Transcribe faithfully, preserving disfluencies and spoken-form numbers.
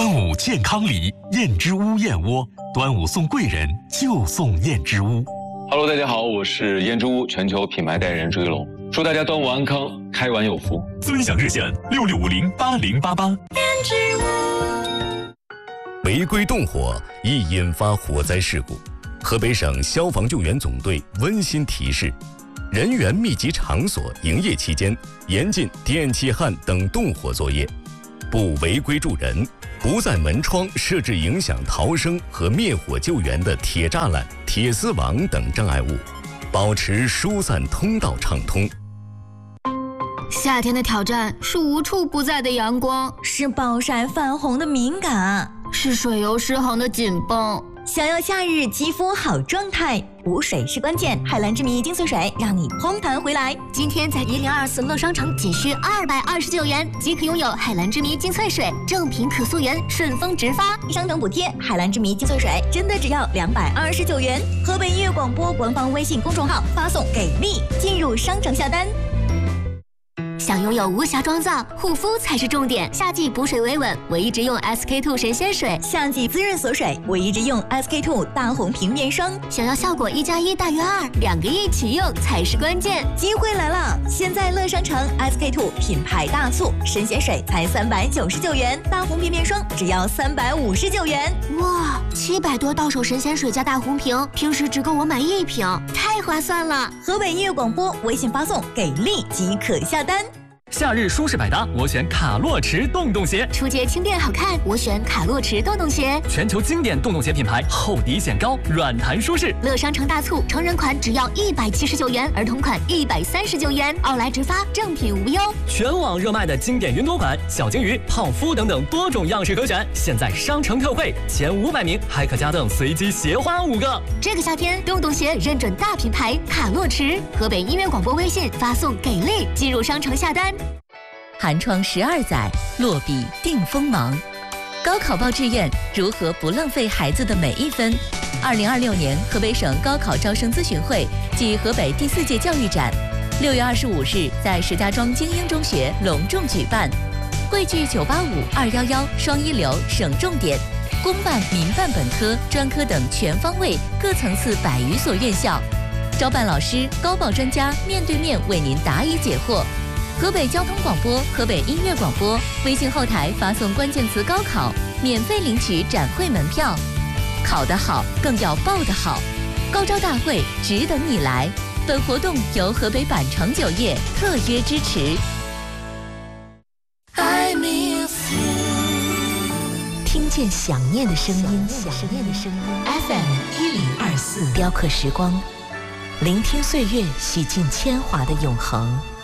端午健康礼，燕之屋燕窝，端午送贵人就送燕之屋。 Hello， 大家好，我是燕之屋全球品牌代言人朱一龙，祝大家端午安康，开完有福。 尊享热线六六五零八零八八。燕之屋。违规动火易引发火灾事故，河北省消防救援总队温馨提示：人员密集场所营业期间，严禁电气焊等动火作业，不违规助人，不在门窗设置影响逃生和灭火救援的铁栅栏、铁丝网等障碍物，保持疏散通道畅通。 夏天的挑战是无处不在的阳光， 是暴晒泛红的敏感， 是水油失衡的紧绷。 想要夏日肌肤好状态，补水是关键。海蓝之谜精粹水让你嘭弹回来。 今天在一零二四乐商城仅需二百二十九元即可拥有海蓝之谜精粹水，正品可溯源，顺丰直发， 商城补贴。海蓝之谜精粹水真的只要两百二十九元。河北音乐广播官方微信公众号发送给力，进入商城下单。 想拥有无瑕妆造，护肤才是重点。夏季补水维稳，唯一直用 S K two 神仙水； 夏季滋润锁水，唯一直用 S K two 大红瓶面霜。 想要效果一加一大于二，两个一起用才是关键。 机会来了！现在乐商城 S K two 品牌大促，神仙水才三百九十九元，大红瓶面霜只要三百五十九元。 哇，七百多到手神仙水加大红瓶，平时只够我买一瓶，太划算了！ 河北音乐广播微信发送给力即可下单。 夏日舒适百搭，我选卡洛驰洞洞鞋。 出街轻便好看，我选卡洛驰洞洞鞋。 全球经典洞洞鞋品牌，厚底显高，软弹舒适。 乐商城大促，成人款只要一百七十九元，儿童款一百三十九元，奥莱直发，正品无忧。 全网热卖的经典云朵款、小鲸鱼、泡芙等等多种样式可选，现在商城特惠，前五百名还可加赠随机鞋花五个。 这个夏天，洞洞鞋认准大品牌卡洛驰。河北音乐广播微信发送给力，进入商城下单。 寒窗十二载，落笔定锋芒。高考报志愿，如何不浪费孩子的每一分？二零二六年河北省高考招生咨询会暨河北第四届教育展，六月二十五日在石家庄精英中学隆重举办，汇聚九八五、二一一、双一流、省重点、公办、民办本科、专科等全方位各层次百余所院校，招办老师、高报专家面对面为您答疑解惑。河北交通广播、河北音乐广播微信后台发送关键词高考，免费领取展会门票。考得好更要报得好，高招大会只等你来。本活动由河北百城酒业特约支持。 I miss you， 听见想念的声音，想念的声音。F M 一零二四，雕刻时光，聆听岁月洗尽铅华的永恒。